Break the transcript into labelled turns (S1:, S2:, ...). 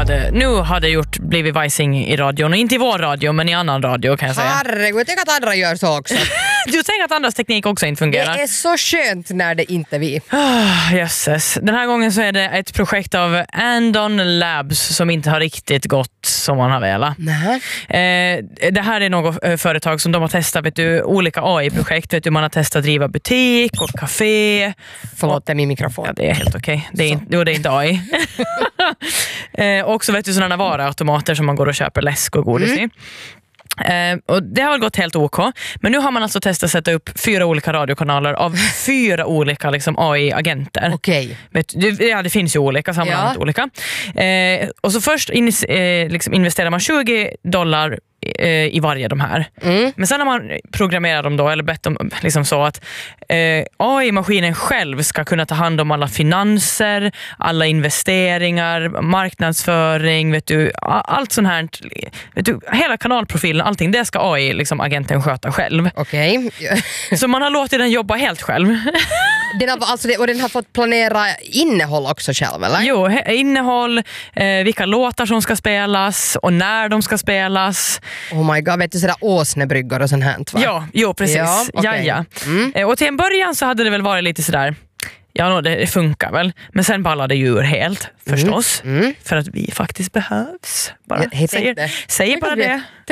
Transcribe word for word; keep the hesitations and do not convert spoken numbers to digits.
S1: hade, nu hade gjort blivit vajsing i radion. Och inte i vår radio, men i annan radio kan jag säga.
S2: Herregud, tänk att andra gör så också.
S1: Du tänker att andras teknik också inte fungerar.
S2: Det är så skönt när det inte vi.
S1: Oh, jösses. Den här gången så är det ett projekt av Andon Labs som inte har riktigt gått som man har velat. Eh, det här är något eh, företag som de har testat, vet du, olika A I-projekt. Vet du, man har testat att driva butik och café.
S2: Förlåt, det är min mikrofon.
S1: Ja, det är helt okej. Okay. Det, är in, jo, det är inte A I. eh, också vet du sådana varuautomater som man går och köper läsk och godis mm. i. Uh, och det har väl gått helt OK. Men nu har man alltså testat att sätta upp fyra olika radiokanaler av fyra olika liksom, A I-agenter.
S2: Okej.
S1: Okay. Ja, det finns ju olika, sammanhanget ja. olika. Uh, och så först in, uh, liksom investerar man tjugo dollar i varje de här. Mm. Men sen har man programmerat dem då, eller bett dem liksom så att eh, A I-maskinen själv ska kunna ta hand om alla finanser, alla investeringar, marknadsföring, vet du, allt sånt här, vet du, hela kanalprofilen, allting, det ska A I liksom agenten sköta själv.
S2: Okej. Okay.
S1: Så man har låtit den jobba helt själv.
S2: Den har, alltså det, och den har fått planera innehåll också själv, eller?
S1: Jo, innehåll, eh, vilka låtar som ska spelas och när de ska spelas.
S2: Oh my god, vet du sådär åsnebryggor och sånt här, va?
S1: Ja, jo, precis. Ja, okay. ja, ja. Mm. Eh, och till en början så hade det väl varit lite sådär, ja, no, det, det funkar väl. Men sen ballade djur helt, förstås. Mm. Mm. För att vi faktiskt behövs. Bara, säger säger bara det.